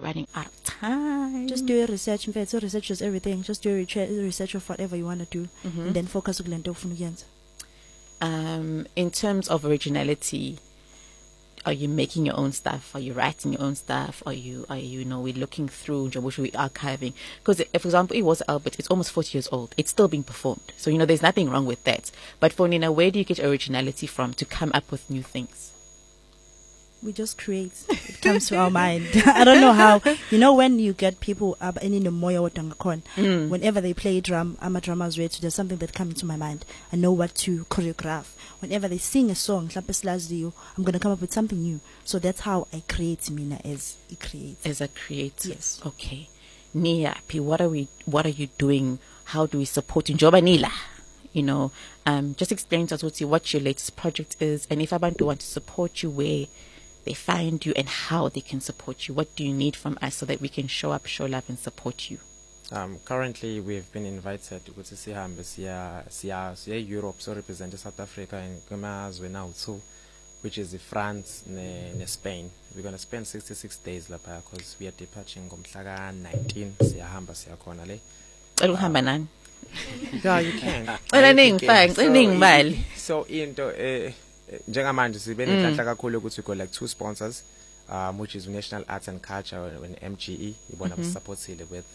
running out of time. Just do your research. In fact, so research is everything. Just do your research of whatever you want to do, and then focus on in terms of originality, are you making your own stuff? Are you writing your own stuff? Are you we're looking through Njobushu, we're archiving? Because, for example, it was Albert, it's almost 40 years old. It's still being performed. So, there's nothing wrong with that. But for Nina, where do you get originality from to come up with new things? We just create. It comes to our mind. I don't know how. When you get people whenever they play drum, I'm a drummer's rate, there's something that comes to my mind. I know what to choreograph. Whenever they sing a song, I'm going to come up with something new. So that's how I create Mina as a creator. As a creator. Yes. Okay. Niapi, what are you doing? How do we support you? Njoba Nila. Just explain to us what your latest project is, and if abantu want to support you, where they find you and how they can support you. What do you need from us so that we can show up, show love, and support you? Currently, we've been invited to go to see Europe, so represent South Africa and now too, which is France and Spain. We're going to spend 66 days because we are departing on 19. Yeah, you can. So into njengamanje sibe nenhlanhla kakhulu ukuthi we got like 2 sponsors, which is National Arts and Culture and MGE. Ibona supportile with